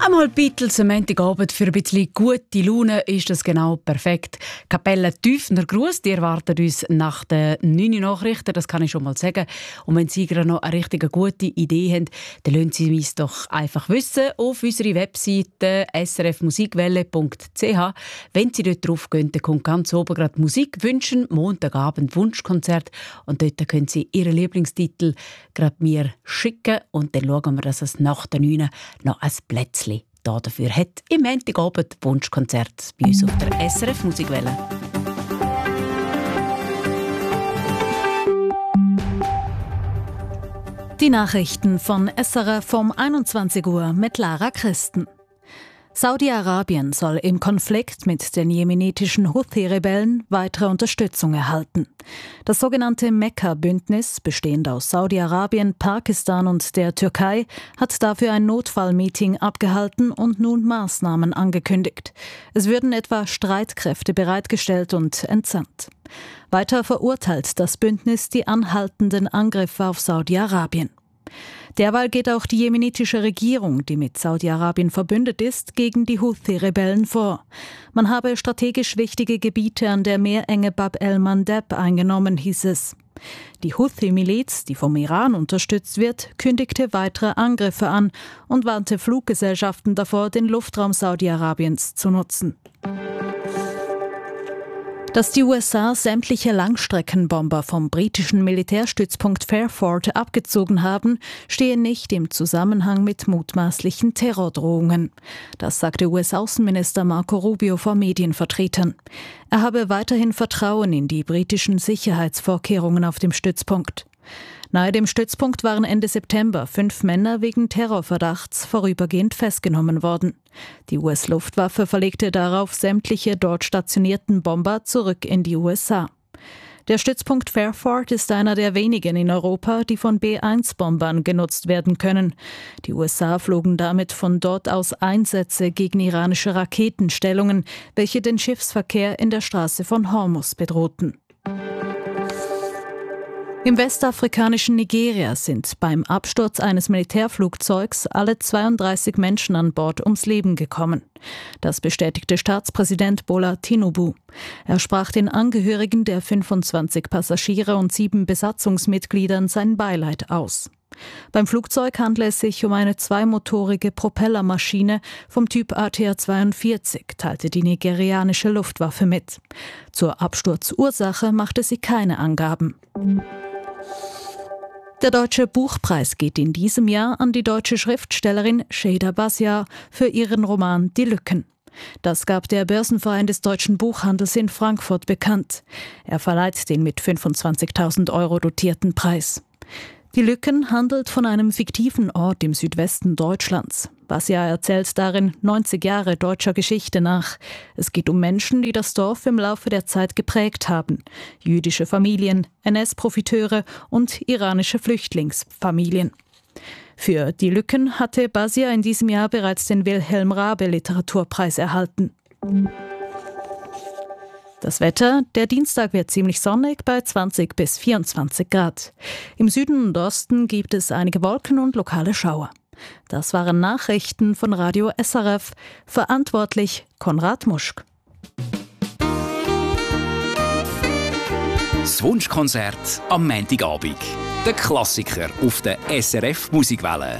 Einmal Beatles am Montagabend für ein bisschen gute Laune ist das genau perfekt. Kapelle Tüfner Gruß, die erwartet uns nach den 9 Nachrichten, das kann ich schon mal sagen. Und wenn Sie gerade noch eine richtig gute Idee haben, dann lassen Sie uns doch einfach wissen auf unserer Webseite srfmusikwelle.ch. Wenn Sie dort drauf gehen, dann kommt ganz oben gerade Musik wünschen, Montagabend Wunschkonzert. Und dort können Sie Ihren Lieblingstitel gerade mir schicken und dann schauen wir, dass es nach den 9 noch ein Plätzchen dafür hat. Im Montagabend Wunschkonzert bei uns auf der SRF Musikwelle. Die Nachrichten von SRF um 21 Uhr mit Lara Christen. Saudi-Arabien soll im Konflikt mit den jemenitischen Houthi-Rebellen weitere Unterstützung erhalten. Das sogenannte Mekka-Bündnis, bestehend aus Saudi-Arabien, Pakistan und der Türkei, hat dafür ein Notfallmeeting abgehalten und nun Maßnahmen angekündigt. Es würden etwa Streitkräfte bereitgestellt und entsandt. Weiter verurteilt das Bündnis die anhaltenden Angriffe auf Saudi-Arabien. Derweil geht auch die jemenitische Regierung, die mit Saudi-Arabien verbündet ist, gegen die Houthi-Rebellen vor. Man habe strategisch wichtige Gebiete an der Meerenge Bab el-Mandeb eingenommen, hieß es. Die Houthi-Miliz, die vom Iran unterstützt wird, kündigte weitere Angriffe an und warnte Fluggesellschaften davor, den Luftraum Saudi-Arabiens zu nutzen. Dass die USA sämtliche Langstreckenbomber vom britischen Militärstützpunkt Fairford abgezogen haben, stehe nicht im Zusammenhang mit mutmaßlichen Terrordrohungen. Das sagte US-Außenminister Marco Rubio vor Medienvertretern. Er habe weiterhin Vertrauen in die britischen Sicherheitsvorkehrungen auf dem Stützpunkt. Nahe dem Stützpunkt waren Ende September 5 Männer wegen Terrorverdachts vorübergehend festgenommen worden. Die US-Luftwaffe verlegte darauf sämtliche dort stationierten Bomber zurück in die USA. Der Stützpunkt Fairford ist einer der wenigen in Europa, die von B-1-Bombern genutzt werden können. Die USA flogen damit von dort aus Einsätze gegen iranische Raketenstellungen, welche den Schiffsverkehr in der Straße von Hormuz bedrohten. Im westafrikanischen Nigeria sind beim Absturz eines Militärflugzeugs alle 32 Menschen an Bord ums Leben gekommen. Das bestätigte Staatspräsident Bola Tinubu. Er sprach den Angehörigen der 25 Passagiere und 7 Besatzungsmitgliedern sein Beileid aus. Beim Flugzeug handle es sich um eine zweimotorige Propellermaschine vom Typ ATR-42, teilte die nigerianische Luftwaffe mit. Zur Absturzursache machte sie keine Angaben. Der Deutsche Buchpreis geht in diesem Jahr an die deutsche Schriftstellerin Şeyda Basiar für ihren Roman Die Lücken. Das gab der Börsenverein des deutschen Buchhandels in Frankfurt bekannt. Er verleiht den mit 25.000 € dotierten Preis. Die Lücken handelt von einem fiktiven Ort im Südwesten Deutschlands. Basiar erzählt darin 90 Jahre deutscher Geschichte nach. Es geht um Menschen, die das Dorf im Laufe der Zeit geprägt haben. Jüdische Familien, NS-Profiteure und iranische Flüchtlingsfamilien. Für Die Lücken hatte Basiar in diesem Jahr bereits den Wilhelm Raabe Literaturpreis erhalten. Das Wetter, der Dienstag wird ziemlich sonnig bei 20 bis 24 Grad. Im Süden und Osten gibt es einige Wolken und lokale Schauer. Das waren Nachrichten von Radio SRF. Verantwortlich Konrad Muschk. Das Wunschkonzert am Montagabend. Der Klassiker auf der SRF Musikwelle.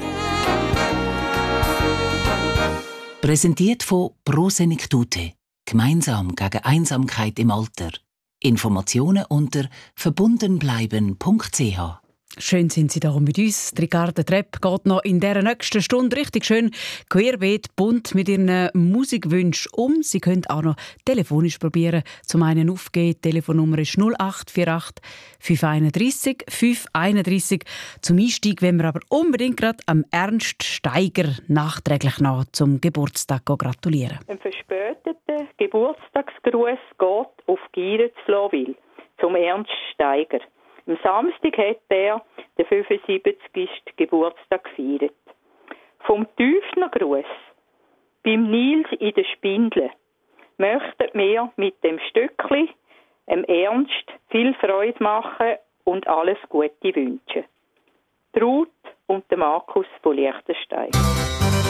Präsentiert von Prosenektute. Gemeinsam gegen Einsamkeit im Alter. Informationen unter verbundenbleiben.ch. Schön sind Sie darum mit uns. Die Ricarda Trepp geht noch in dieser nächsten Stunde richtig schön querbeet bunt mit Ihren Musikwünschen um. Sie können auch noch telefonisch probieren. Zum einen aufgehen. Die Telefonnummer ist 0848 531 531. Zum Einstieg wollen wir aber unbedingt gerade am Ernst Steiger nachträglich noch zum Geburtstag gratulieren. Ein verspäteter Geburtstagsgruß geht auf Gieren zu Flawil zum Ernst Steiger. Am Samstag hat er den 75. Geburtstag gefeiert. Vom Tüfner Gruß beim Nils in der Spindle möchten wir mit dem Stückli Ernst viel Freude machen und alles Gute wünschen. Ruth und der Markus von Liechtenstein.